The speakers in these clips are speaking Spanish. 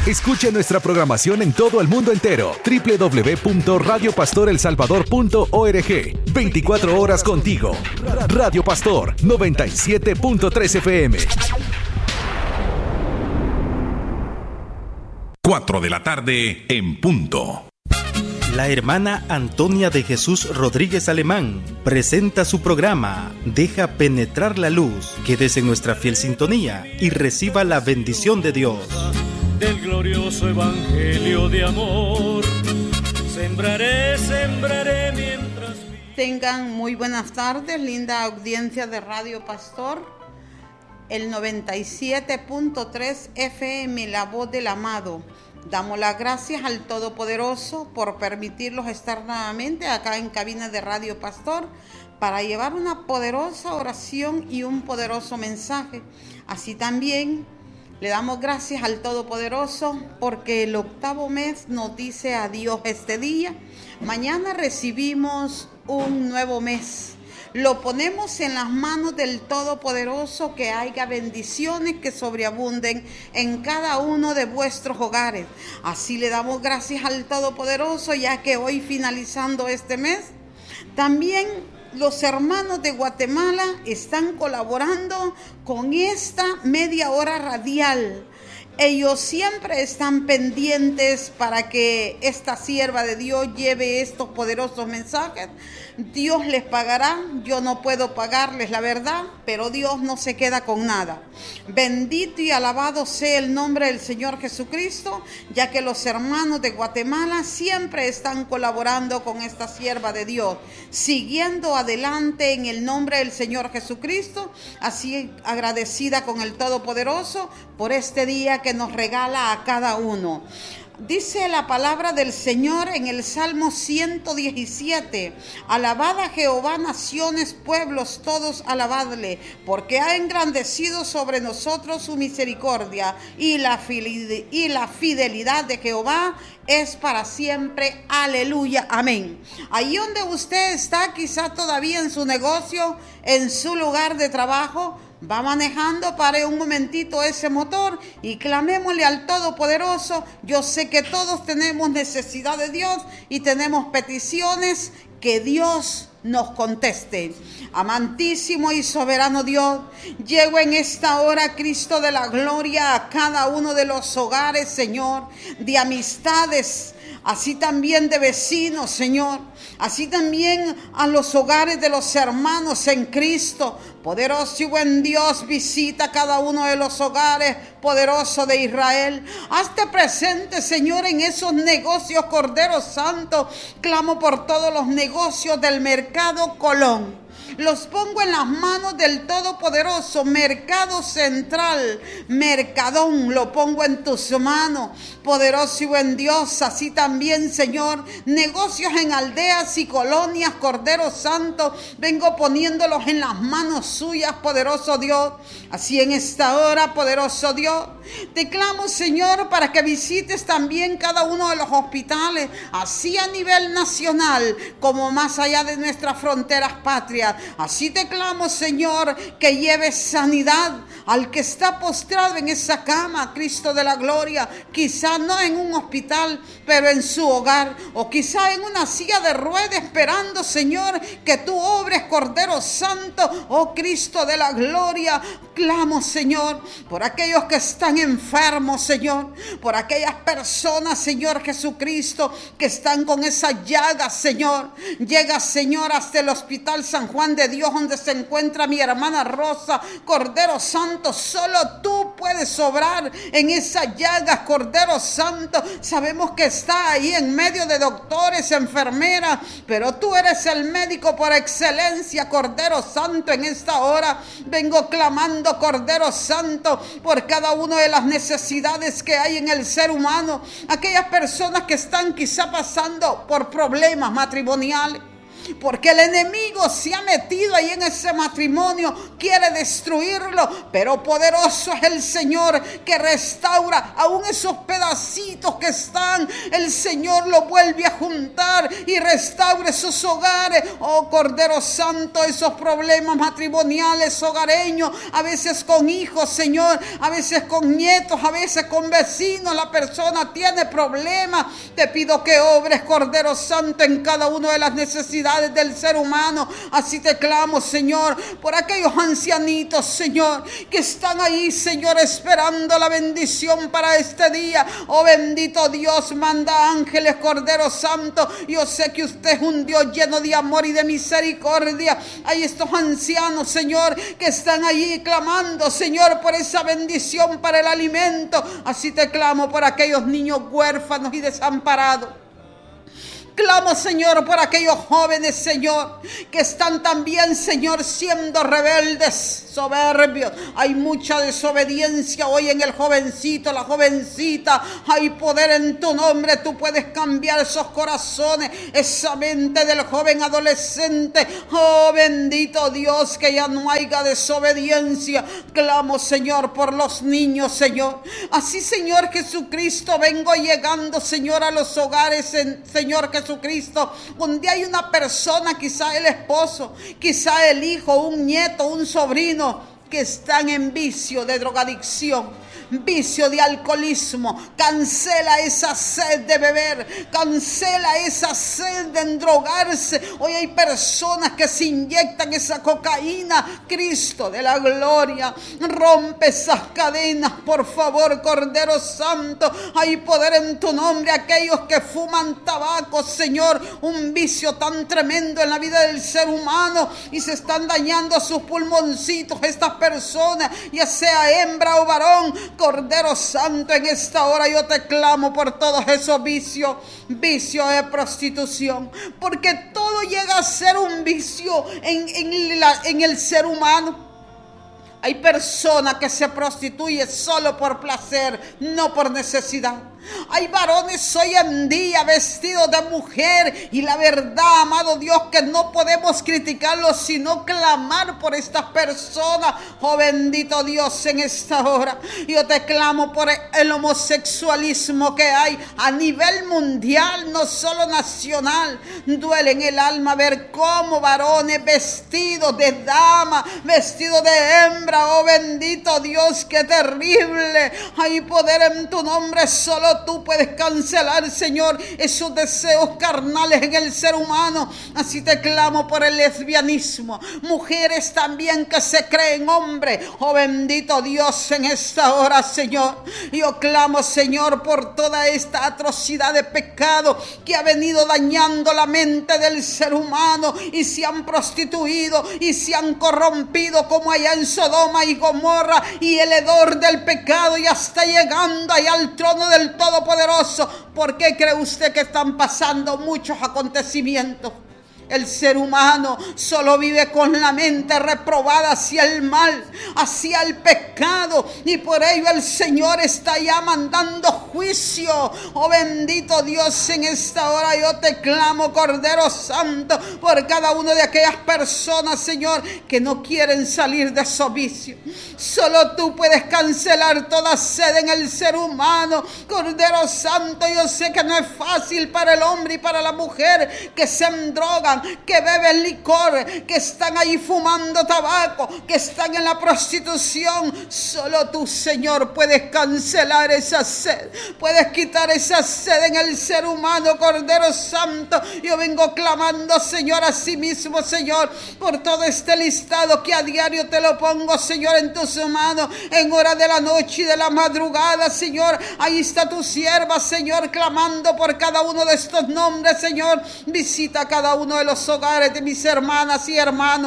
Escucha nuestra programación en todo el mundo entero. www.radiopastorelsalvador.org. 24 horas contigo. Radio Pastor 97.3 FM. 4 de la tarde en punto. La hermana Antonia de Jesús Rodríguez Alemán presenta su programa Deja penetrar la luz. Quédese en nuestra fiel sintonía y reciba la bendición de Dios. Del glorioso evangelio de amor, sembraré mientras... Tengan muy buenas tardes, linda audiencia de Radio Pastor, el 97.3 FM, la voz del amado. Damos las gracias al Todopoderoso por permitirnos estar nuevamente acá en cabina de Radio Pastor para llevar una poderosa oración y un poderoso mensaje. Así también le damos gracias al Todopoderoso porque el 8º mes nos dice adiós este día. Mañana recibimos un nuevo mes. Lo ponemos en las manos del Todopoderoso, que haya bendiciones que sobreabunden en cada uno de vuestros hogares. Así le damos gracias al Todopoderoso, ya que hoy, finalizando este mes, también los hermanos de Guatemala están colaborando con esta media hora radial. Ellos siempre están pendientes para que esta sierva de Dios lleve estos poderosos mensajes. Dios les pagará, yo no puedo pagarles la verdad, pero Dios no se queda con nada. Bendito y alabado sea el nombre del Señor Jesucristo, ya que los hermanos de Guatemala siempre están colaborando con esta sierva de Dios, siguiendo adelante en el nombre del Señor Jesucristo, así agradecida con el Todopoderoso por este día que nos regala a cada uno. Dice la palabra del Señor en el Salmo 117: alabad a Jehová, naciones, pueblos, todos alabadle, porque ha engrandecido sobre nosotros su misericordia, y la fidelidad de Jehová es para siempre. Aleluya, amén. Ahí donde usted está, quizá todavía en su negocio, en su lugar de trabajo, va manejando, pare un momentito ese motor y clamémosle al Todopoderoso. Yo sé que todos tenemos necesidad de Dios y tenemos peticiones, que Dios nos conteste. Amantísimo y soberano Dios, llego en esta hora, Cristo de la gloria, a cada uno de los hogares, Señor, de amistades, así también de vecinos, Señor, así también a los hogares de los hermanos en Cristo. Poderoso y buen Dios, visita cada uno de los hogares, poderoso de Israel. Hazte presente, Señor, en esos negocios, Cordero Santo. Clamo por todos los negocios del Mercado Colón. Los pongo en las manos del Todopoderoso. Mercado Central, Mercadón, lo pongo en tus manos, poderoso y buen Dios. Así también, Señor, negocios en aldeas y colonias, Cordero Santo, vengo poniéndolos en las manos suyas, poderoso Dios. Así en esta hora, poderoso Dios, te clamo, Señor, para que visites también cada uno de los hospitales, así a nivel nacional como más allá de nuestras fronteras patrias. Así te clamo, Señor, que lleves sanidad al que está postrado en esa cama, Cristo de la gloria, quizá no en un hospital, pero en su hogar, o quizá en una silla de ruedas esperando, Señor, que tú obres, Cordero Santo, oh Cristo de la gloria. Clamo, Señor, por aquellos que están enfermos, Señor, por aquellas personas, Señor Jesucristo, que están con esas llagas, Señor. Llega, Señor, hasta el Hospital San Juan de Dios, donde se encuentra mi hermana Rosa. Cordero Santo, solo tú puedes obrar en esas llagas, Cordero Santo. Sabemos que está ahí en medio de doctores, enfermeras, pero tú eres el médico por excelencia, Cordero Santo. En esta hora vengo clamando, Cordero Santo, por cada una de las necesidades que hay en el ser humano. Aquellas personas que están quizá pasando por problemas matrimoniales, porque el enemigo se ha metido ahí en ese matrimonio, quiere destruirlo, pero poderoso es el Señor que restaura aún esos pedacitos que están. El Señor lo vuelve a juntar y restaura esos hogares. Oh Cordero Santo, esos problemas matrimoniales, hogareños, a veces con hijos, Señor, a veces con nietos, a veces con vecinos, la persona tiene problemas. Te pido que obres, Cordero Santo, en cada una de las necesidades del ser humano. Así te clamo, Señor, por aquellos ancianitos, Señor, que están ahí, Señor, esperando la bendición para este día. Oh bendito Dios, manda ángeles, Cordero Santo. Yo sé que usted es un Dios lleno de amor y de misericordia. Hay estos ancianos, Señor, que están allí clamando, Señor, por esa bendición para el alimento. Así te clamo por aquellos niños huérfanos y desamparados. Clamo, Señor, por aquellos jóvenes, Señor, que están también, Señor, siendo rebeldes, soberbios. Hay mucha desobediencia hoy en el jovencito, la jovencita. Hay poder en tu nombre. Tú puedes cambiar esos corazones, esa mente del joven adolescente. Oh, bendito Dios, que ya no haya desobediencia. Clamo, Señor, por los niños, Señor. Así, Señor Jesucristo, vengo llegando, Señor, a los hogares, Señor Jesucristo, donde hay una persona, quizá el esposo, quizá el hijo, un nieto, un sobrino, que están en vicio de drogadicción, vicio de alcoholismo. Cancela esa sed de beber, cancela esa sed de endrogarse. Hoy hay personas que se inyectan esa cocaína. Cristo de la gloria, rompe esas cadenas, por favor, Cordero Santo. Hay poder en tu nombre. Aquellos que fuman tabaco, Señor, un vicio tan tremendo en la vida del ser humano, y se están dañando sus pulmoncitos estas personas, ya sea hembra o varón. Cordero Santo, en esta hora yo te clamo por todos esos vicios, vicio de prostitución, porque todo llega a ser un vicio en el ser humano. Hay personas que se prostituyen solo por placer, no por necesidad. Hay varones hoy en día vestidos de mujer, y la verdad, amado Dios, que no podemos criticarlos, sino clamar por estas personas. Oh bendito Dios, en esta hora yo te clamo por el homosexualismo que hay a nivel mundial, no solo nacional. Duele en el alma ver cómo varones vestidos de dama, vestidos de hembra. Oh bendito Dios, qué terrible. Hay poder en tu nombre. Solo tú puedes cancelar, Señor, esos deseos carnales en el ser humano. Así te clamo por el lesbianismo. Mujeres también que se creen hombres. Oh bendito Dios, en esta hora, Señor, yo clamo, Señor, por toda esta atrocidad de pecado que ha venido dañando la mente del ser humano, y se han prostituido y se han corrompido como allá en Sodoma y Gomorra, y el hedor del pecado ya está llegando allá al trono del Todopoderoso. ¿Por qué cree usted que están pasando muchos acontecimientos? El ser humano solo vive con la mente reprobada hacia el mal, hacia el pecado, y por ello el Señor está ya mandando juicio. Oh bendito Dios, en esta hora yo te clamo, Cordero Santo, por cada una de aquellas personas, Señor, que no quieren salir de esos vicios. Solo tú puedes cancelar toda sed en el ser humano, Cordero Santo. Yo sé que no es fácil para el hombre y para la mujer que se endrogan, que beben licor, que están ahí fumando tabaco, que están en la prostitución. Solo tú, Señor, puedes cancelar esa sed, puedes quitar esa sed en el ser humano, Cordero Santo. Yo vengo clamando, Señor, a sí mismo, Señor, por todo este listado que a diario te lo pongo, Señor, en tus manos, en hora de la noche y de la madrugada, Señor. Ahí está tu sierva, Señor, clamando por cada uno de estos nombres, Señor. Visita cada uno de los hogares de mis hermanas y hermanos.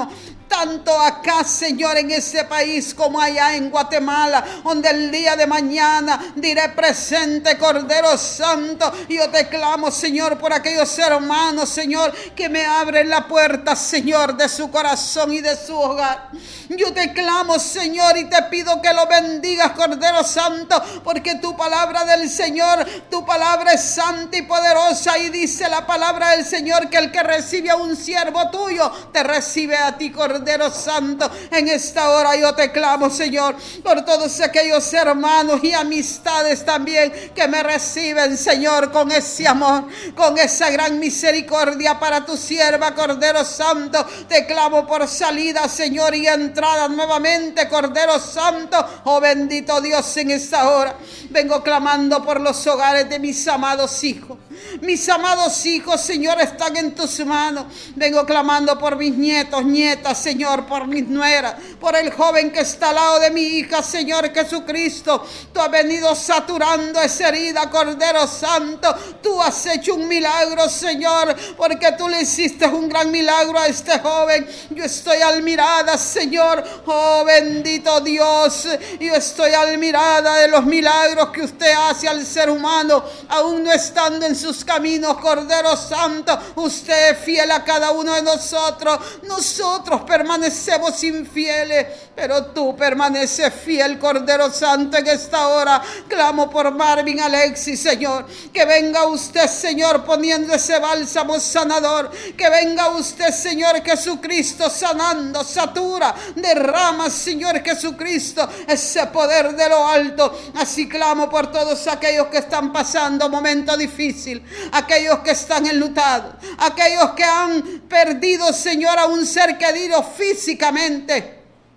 tanto acá, Señor, en ese país como allá en Guatemala, donde el día de mañana diré presente, Cordero Santo. Yo te clamo, Señor, por aquellos hermanos, Señor, que me abren la puerta, Señor, de su corazón y de su hogar. Yo te clamo, Señor, y te pido que lo bendigas, Cordero Santo, porque tu palabra del Señor, tu palabra es santa y poderosa, y dice la palabra del Señor que el que recibe a un siervo tuyo, te recibe a ti, Cordero Santo. En esta hora yo te clamo, Señor, por todos aquellos hermanos y amistades también que me reciben, Señor, con ese amor, con esa gran misericordia para tu sierva, Cordero Santo. Te clamo por salida, Señor, y entrada nuevamente, Cordero Santo. Oh bendito Dios, en esta hora vengo clamando por los hogares de mis amados hijos. Mis amados hijos, Señor, están en tus manos. Vengo clamando por mis nietos, nietas, Señor, por mis nueras, por el joven que está al lado de mi hija, Señor Jesucristo. Tú has venido saturando esa herida, Cordero Santo. Tú has hecho un milagro, Señor, porque tú le hiciste un gran milagro a este joven. Yo estoy admirada, Señor. Oh, bendito Dios. Yo estoy admirada de los milagros que usted hace al ser humano, aún no estando en sus caminos, Cordero Santo. Usted es fiel a cada uno de nosotros. Nosotros permanecemos infieles, pero tú permaneces fiel, Cordero Santo. En esta hora clamo por Marvin Alexis, Señor, que venga usted, Señor, poniendo ese bálsamo sanador, que venga usted, Señor Jesucristo, sanando, satura, derrama, Señor Jesucristo, ese poder de lo alto. Así clamo por todos aquellos que están pasando momentos difíciles, aquellos que están enlutados, aquellos que han perdido, Señor, a un ser querido físicamente.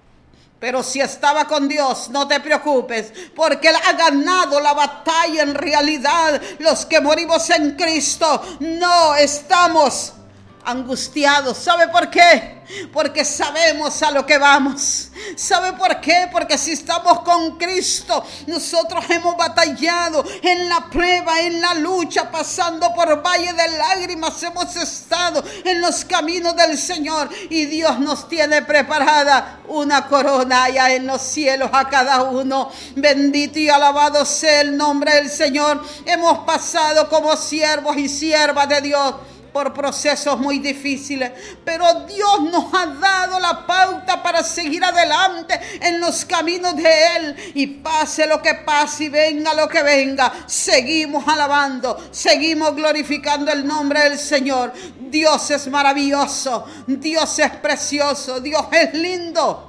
Pero si estaba con Dios, no te preocupes, porque Él ha ganado la batalla. En realidad, los que morimos en Cristo no estamos angustiados. ¿Sabe por qué? Porque sabemos a lo que vamos. ¿Sabe por qué? Porque si estamos con Cristo, nosotros hemos batallado en la prueba, en la lucha, pasando por valle de lágrimas. Hemos estado en los caminos del Señor, y Dios nos tiene preparada una corona allá en los cielos a cada uno. Bendito y alabado sea el nombre del Señor. Hemos pasado como siervos y siervas de Dios por procesos muy difíciles, pero Dios nos ha dado la pauta para seguir adelante en los caminos de Él, y pase lo que pase y venga lo que venga, seguimos alabando, seguimos glorificando el nombre del Señor. Dios es maravilloso, Dios es precioso, Dios es lindo,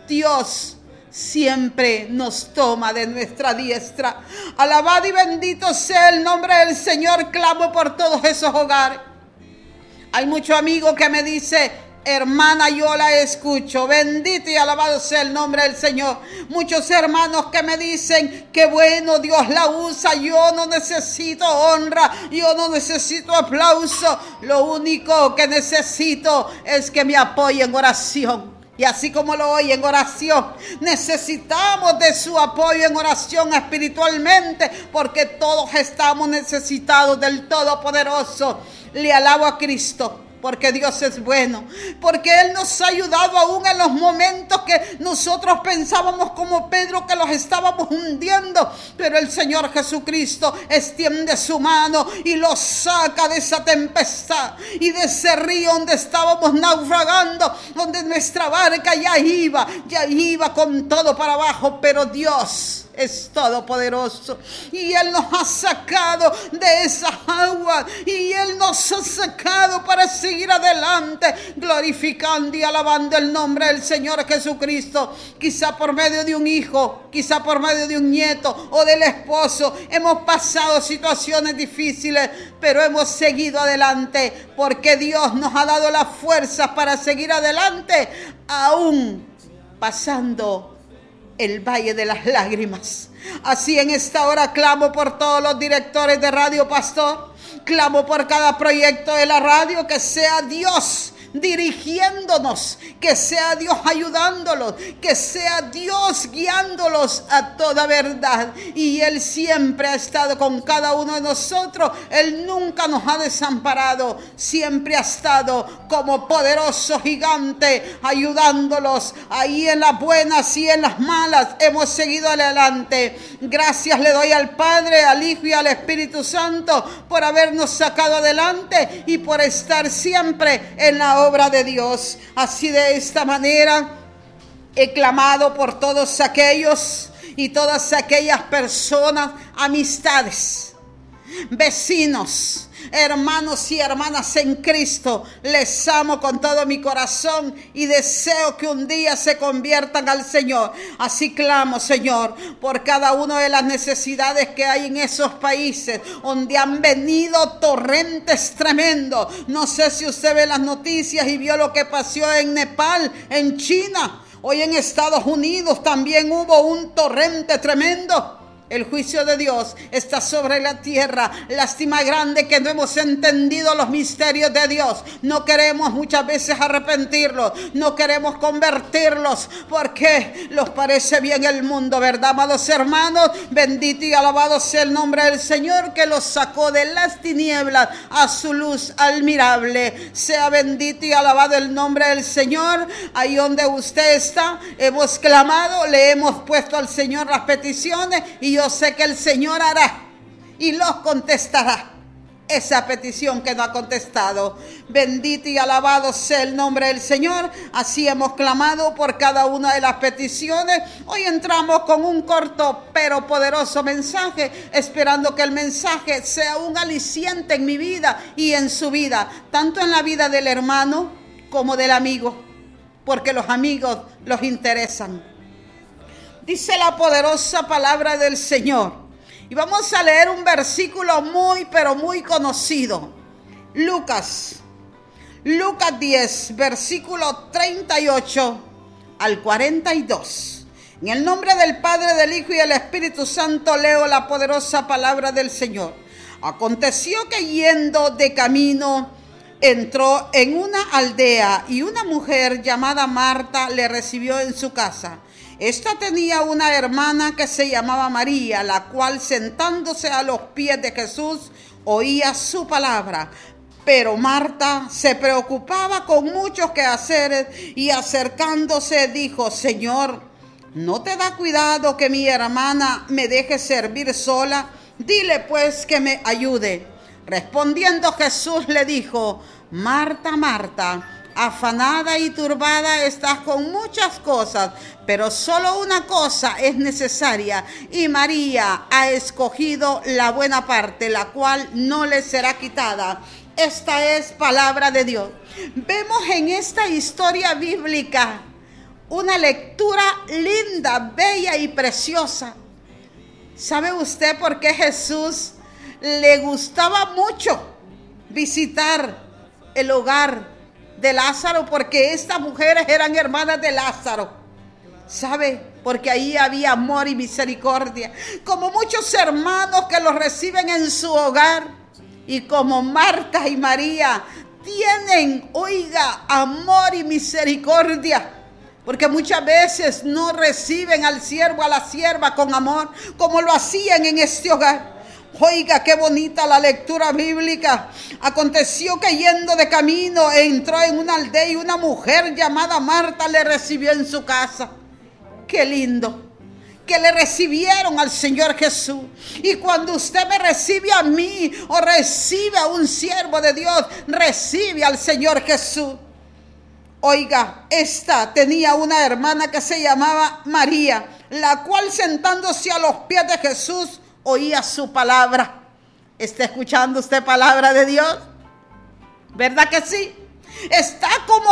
Dios siempre nos toma de nuestra diestra. Alabado y bendito sea el nombre del Señor. Clamo por todos esos hogares. Hay muchos amigos que me dicen: hermana, yo la escucho. Bendito y alabado sea el nombre del Señor. Muchos hermanos que me dicen: qué bueno, Dios la usa. Yo no necesito honra, yo no necesito aplauso. Lo único que necesito es que me apoyen en oración. Y así como lo oye, en oración. Necesitamos de su apoyo en oración espiritualmente, porque todos estamos necesitados del Todopoderoso. Le alabo a Cristo, porque Dios es bueno, porque Él nos ha ayudado aún en los momentos que nosotros pensábamos como Pedro que los estábamos hundiendo, pero el Señor Jesucristo extiende su mano y los saca de esa tempestad y de ese río donde estábamos naufragando, donde nuestra barca ya iba con todo para abajo, pero Dios es todopoderoso, y Él nos ha sacado de esa agua, y Él nos ha sacado para seguir adelante, glorificando y alabando el nombre del Señor Jesucristo. Quizá por medio de un hijo, quizá por medio de un nieto o del esposo, hemos pasado situaciones difíciles, pero hemos seguido adelante, porque Dios nos ha dado las fuerzas para seguir adelante, aún pasando el valle de las lágrimas. Así en esta hora clamo por todos los directores de Radio Pastor, clamo por cada proyecto de la radio, que sea Dios dirigiéndonos, que sea Dios ayudándolos, que sea Dios guiándolos a toda verdad. Y Él siempre ha estado con cada uno de nosotros. Él nunca nos ha desamparado, siempre ha estado como poderoso gigante ayudándolos. Ahí en las buenas y en las malas hemos seguido adelante. Gracias le doy al Padre, al Hijo y al Espíritu Santo por habernos sacado adelante y por estar siempre en la obra de Dios. Así, de esta manera he clamado por todos aquellos y todas aquellas personas, amistades, vecinos, hermanos y hermanas en Cristo. Les amo con todo mi corazón y deseo que un día se conviertan al Señor. Así clamo, Señor, por cada una de las necesidades que hay en esos países donde han venido torrentes tremendos. No sé si usted ve las noticias y vio lo que pasó en Nepal, en China. Hoy en Estados Unidos también hubo un torrente tremendo. El juicio de Dios está sobre la tierra. Lástima grande que no hemos entendido los misterios de Dios. No queremos muchas veces arrepentirlos. No queremos convertirlos porque nos parece bien el mundo, ¿verdad, amados hermanos? Bendito y alabado sea el nombre del Señor, que los sacó de las tinieblas a su luz admirable. Sea bendito y alabado el nombre del Señor. Ahí donde usted está, hemos clamado, le hemos puesto al Señor las peticiones y yo sé que el Señor hará y los contestará esa petición que no ha contestado. Bendito y alabado sea el nombre del Señor. Así hemos clamado por cada una de las peticiones. Hoy entramos con un corto pero poderoso mensaje, esperando que el mensaje sea un aliciente en mi vida y en su vida, tanto en la vida del hermano como del amigo, porque los amigos los interesan. Dice la poderosa palabra del Señor. Y vamos a leer un versículo muy, pero muy conocido. Lucas 10, versículo 38 al 42. En el nombre del Padre, del Hijo y del Espíritu Santo leo la poderosa palabra del Señor. Aconteció que yendo de camino entró en una aldea y una mujer llamada Marta le recibió en su casa. Esta tenía una hermana que se llamaba María, la cual sentándose a los pies de Jesús oía su palabra. Pero Marta se preocupaba con muchos quehaceres y acercándose dijo: Señor, ¿no te da cuidado que mi hermana me deje servir sola? Dile pues que me ayude. Respondiendo Jesús le dijo: Marta, Marta, afanada y turbada estás con muchas cosas, pero solo una cosa es necesaria, y María ha escogido la buena parte, la cual no le será quitada. Esta es palabra de Dios. Vemos en esta historia bíblica una lectura linda, bella y preciosa. ¿Sabe usted por qué Jesús le gustaba mucho visitar el hogar de Lázaro? Porque estas mujeres eran hermanas de Lázaro. ¿Sabe? Porque ahí había amor y misericordia. Como muchos hermanos que los reciben en su hogar. Y como Marta y María tienen, oiga, amor y misericordia. Porque muchas veces no reciben al siervo, a la sierva con amor, como lo hacían en este hogar. Oiga, qué bonita la lectura bíblica. Aconteció que yendo de camino entró en una aldea y una mujer llamada Marta le recibió en su casa. Qué lindo que le recibieron al Señor Jesús. Y cuando usted me recibe a mí o recibe a un siervo de Dios, recibe al Señor Jesús. Oiga, esta tenía una hermana que se llamaba María, la cual sentándose a los pies de Jesús oía su palabra. ¿Está escuchando usted palabra de Dios? ¿Verdad que sí? Está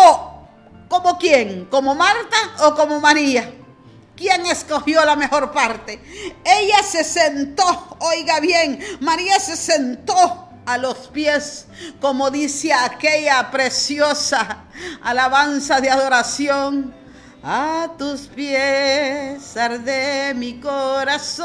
como ¿quién? ¿Como Marta o como María? ¿Quién escogió la mejor parte? Ella se sentó, oiga bien, María se sentó a los pies, como dice aquella preciosa alabanza de adoración. A tus pies arde mi corazón,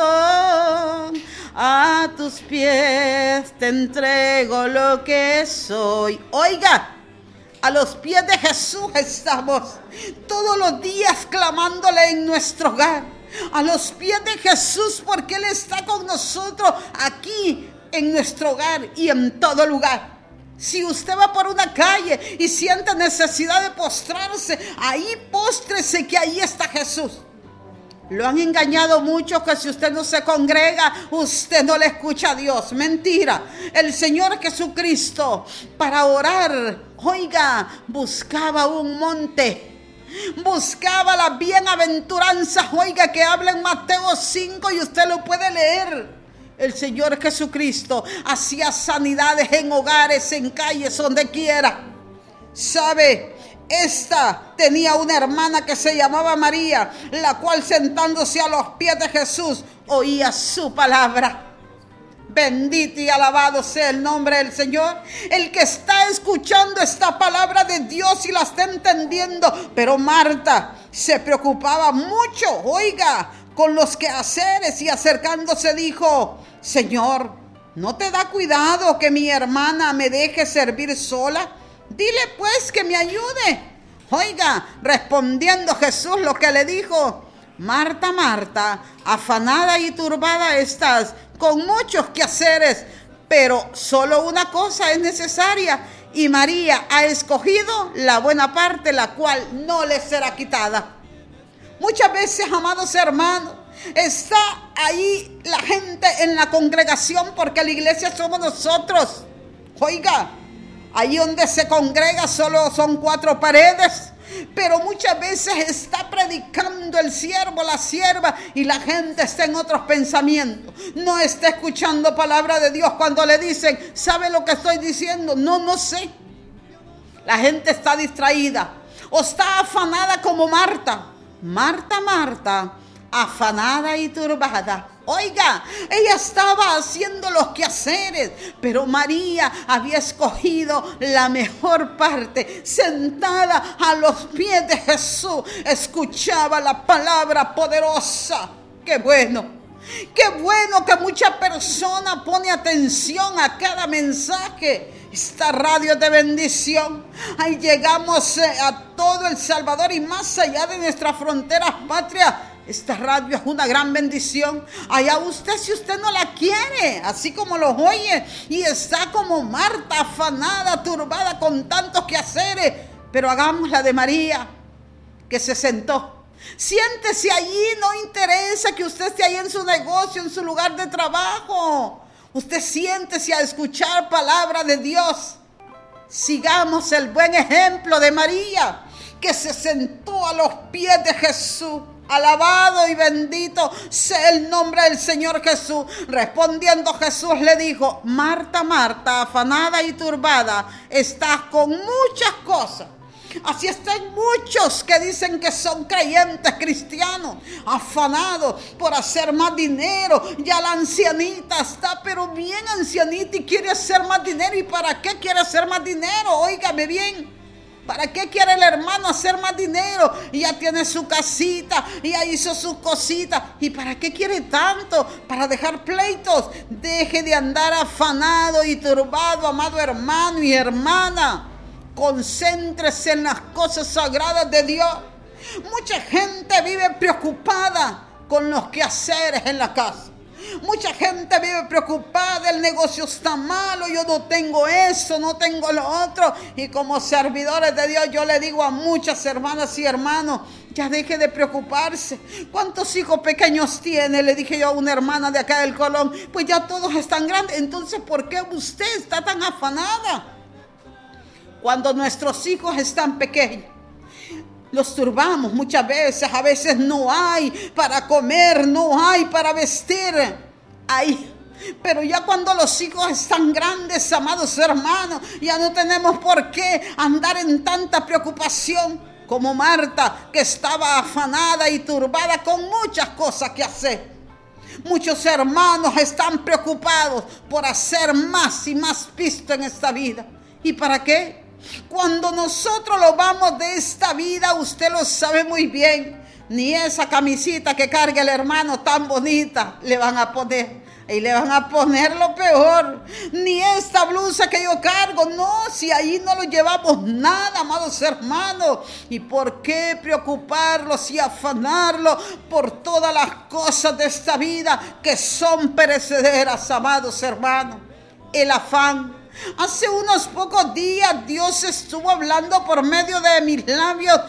a tus pies te entrego lo que soy. Oiga, A los pies de Jesús estamos todos los días clamándole en nuestro hogar. A los pies de Jesús, porque Él está con nosotros aquí en nuestro hogar y en todo lugar. Si usted va por una calle y siente necesidad de postrarse, ahí póstrese, que ahí está Jesús. Lo han engañado mucho, que si usted no se congrega, usted no le escucha a Dios. Mentira. El Señor Jesucristo, para orar, oiga, buscaba un monte, buscaba las bienaventuranzas, oiga, que habla en Mateo 5 y usted lo puede leer. El Señor Jesucristo hacía sanidades en hogares, en calles, donde quiera. ¿Sabe? Esta tenía una hermana que se llamaba María, la cual sentándose a los pies de Jesús oía su palabra. Bendito y alabado sea el nombre del Señor. El que está escuchando esta palabra de Dios y la está entendiendo. Pero Marta se preocupaba mucho, oiga, con los quehaceres, y acercándose dijo: Señor, ¿no te da cuidado que mi hermana me deje servir sola? Dile pues que me ayude. Oiga, respondiendo Jesús lo que le dijo: Marta, Marta, afanada y turbada estás con muchos quehaceres, pero solo una cosa es necesaria, y María ha escogido la buena parte, la cual no le será quitada. Muchas veces, amados hermanos, está ahí la gente en la congregación, porque la iglesia somos nosotros. Oiga, ahí donde se congrega solo son 4 paredes, pero muchas veces está predicando el siervo, la sierva, y la gente está en otros pensamientos. No está escuchando palabra de Dios. Cuando le dicen: ¿sabe lo que estoy diciendo? No sé. La gente está distraída o está afanada como Marta. Marta, Marta, afanada y turbada. Oiga, ella estaba haciendo los quehaceres, pero María había escogido la mejor parte. Sentada a los pies de Jesús, escuchaba la palabra poderosa. ¡Qué bueno! ¡Qué bueno que mucha persona pone atención a cada mensaje! Esta radio es de bendición. Ahí llegamos a todo El Salvador y más allá de nuestras fronteras patrias. Esta radio es una gran bendición. Allá usted, si usted no la quiere, así como los oye, y está como Marta, afanada, turbada con tantos quehaceres, pero hagamos la de María, que se sentó. Siéntese allí, no interesa que usted esté ahí en su negocio, en su lugar de trabajo. Usted siéntese a escuchar palabra de Dios. Sigamos el buen ejemplo de María, que se sentó a los pies de Jesús. Alabado y bendito sea el nombre del Señor Jesús. Respondiendo Jesús le dijo: Marta, Marta, afanada y turbada, estás con muchas cosas. Así están muchos que dicen que son creyentes cristianos, afanados por hacer más dinero. Ya la ancianita está, pero bien ancianita, y quiere hacer más dinero. ¿Y para qué quiere hacer más dinero? Óigame bien. ¿Para qué quiere el hermano hacer más dinero? Y ya tiene su casita, y ya hizo sus cositas. ¿Y para qué quiere tanto? Para dejar pleitos. Deje de andar afanado y turbado, amado hermano y hermana. Concéntrese en las cosas sagradas de Dios. Mucha gente vive preocupada con los quehaceres en la casa. Mucha gente vive preocupada: el negocio está malo, yo no tengo eso, no tengo lo otro. Y como servidores de Dios, yo le digo a muchas hermanas y hermanos: ya deje de preocuparse. ¿Cuántos hijos pequeños tiene? Le dije yo a una hermana de acá del Colón. Pues ya todos están grandes. Entonces, ¿por qué usted está tan afanada? Cuando nuestros hijos están pequeños, los turbamos muchas veces. A veces no hay para comer, no hay para vestir. Ay, pero ya cuando los hijos están grandes, amados hermanos, ya no tenemos por qué andar en tanta preocupación como Marta, que estaba afanada y turbada con muchas cosas que hacer. Muchos hermanos están preocupados por hacer más y más pisto en esta vida. ¿Y para qué? Cuando nosotros lo vamos de esta vida, usted lo sabe muy bien, ni esa camisita que carga el hermano tan bonita le van a poner. Y le van a poner lo peor. Ni esta blusa que yo cargo. No, si ahí no lo llevamos nada, amados hermanos. ¿Y por qué preocuparlos y afanarlos por todas las cosas de esta vida que son perecederas, amados hermanos? El afán. Hace unos pocos días Dios estuvo hablando por medio de mis labios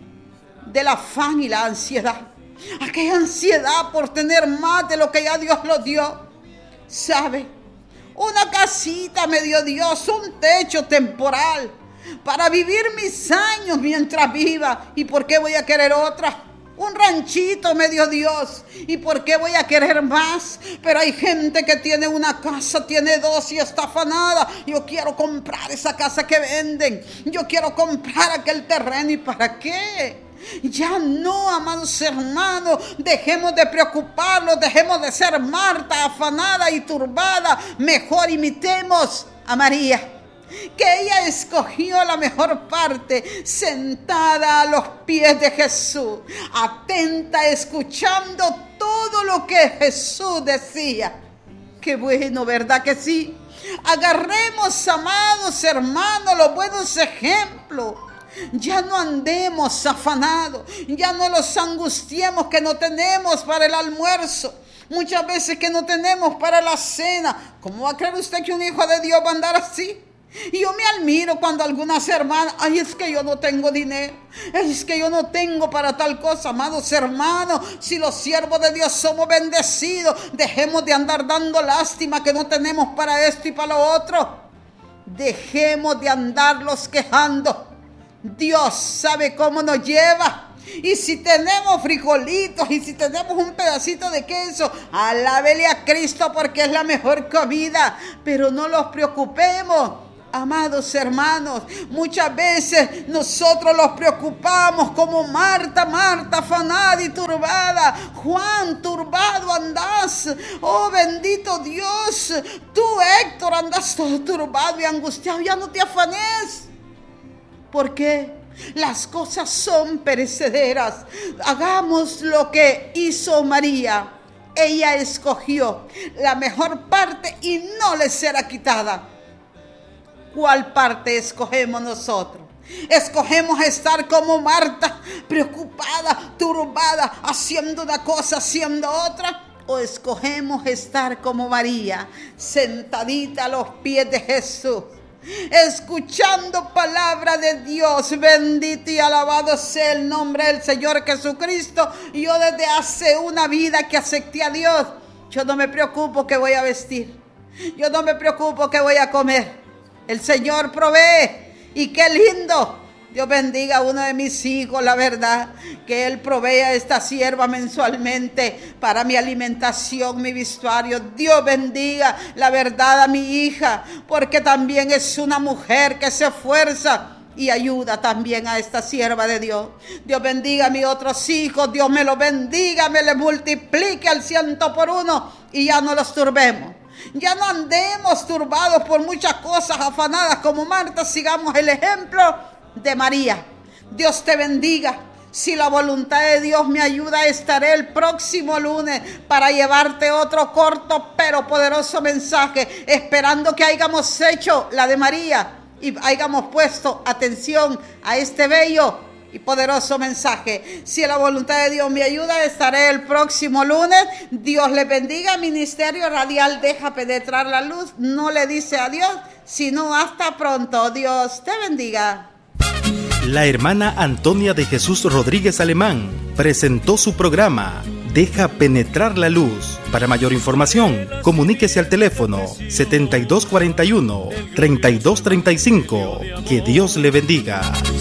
del afán y la ansiedad. Aquella ansiedad por tener más de lo que ya Dios lo dio. ¿Sabe? Una casita me dio Dios, un techo temporal para vivir mis años mientras viva. ¿Y por qué voy a querer otra? Un ranchito me dio Dios. ¿Y por qué voy a querer más? Pero hay gente que tiene una casa, tiene dos y está afanada. Yo quiero comprar esa casa que venden. Yo quiero comprar aquel terreno. ¿Y para qué? Ya no, amados hermanos, dejemos de preocuparnos, dejemos de ser Marta, afanada y turbada. Mejor imitemos a María, que ella escogió la mejor parte, sentada a los pies de Jesús, atenta, escuchando todo lo que Jesús decía. Qué bueno, ¿verdad que sí? Agarremos, amados hermanos, los buenos ejemplos. Ya no andemos afanados, ya no los angustiemos que no tenemos para el almuerzo, muchas veces que no tenemos para la cena. ¿Cómo va a creer usted que un hijo de Dios va a andar así? Y yo me admiro cuando algunas hermanas, ay, es que yo no tengo dinero, es que yo no tengo para tal cosa. Amados hermanos, si los siervos de Dios somos bendecidos, dejemos de andar dando lástima que no tenemos para esto y para lo otro. Dejemos de andarlos quejando. Dios sabe cómo nos lleva. Y si tenemos frijolitos y si tenemos un pedacito de queso, alábele a Cristo porque es la mejor comida. Pero no los preocupemos, amados hermanos. Muchas veces nosotros los preocupamos como Marta, afanada y turbada. Juan, turbado andás. Oh, bendito Dios. Tú, Héctor, andás todo turbado y angustiado. Ya no te afanes. ¿Por qué? Las cosas son perecederas. Hagamos lo que hizo María. Ella escogió la mejor parte y no le será quitada. ¿Cuál parte escogemos nosotros? ¿Escogemos estar como Marta, preocupada, turbada, haciendo una cosa, haciendo otra? ¿O escogemos estar como María, sentadita a los pies de Jesús, escuchando palabra de Dios? Bendito y alabado sea el nombre del Señor Jesucristo. Yo desde hace una vida que acepté a Dios, yo no me preocupo que voy a vestir, yo no me preocupo que voy a comer. El Señor provee y qué lindo. Dios bendiga a uno de mis hijos, la verdad, que Él provee a esta sierva mensualmente para mi alimentación, mi vestuario. Dios bendiga, la verdad, a mi hija, porque también es una mujer que se esfuerza y ayuda también a esta sierva de Dios. Dios bendiga a mis otros hijos, Dios me los bendiga, me les multiplique al 100 y ya no los turbemos. Ya no andemos turbados por muchas cosas, afanadas como Marta. Sigamos el ejemplo de María. Dios te bendiga. Si la voluntad de Dios me ayuda, estaré el próximo lunes para llevarte otro corto pero poderoso mensaje, esperando que hayamos hecho la de María y hayamos puesto atención a este bello y poderoso mensaje. Si la voluntad de Dios me ayuda, estaré el próximo lunes. Dios le bendiga. Ministerio Radial Deja Penetrar la Luz no le dice adiós, sino hasta pronto. Dios te bendiga. La hermana Antonia de Jesús Rodríguez Alemán presentó su programa Deja Penetrar la Luz. Para mayor información, comuníquese al teléfono 7241-3235. Que Dios le bendiga.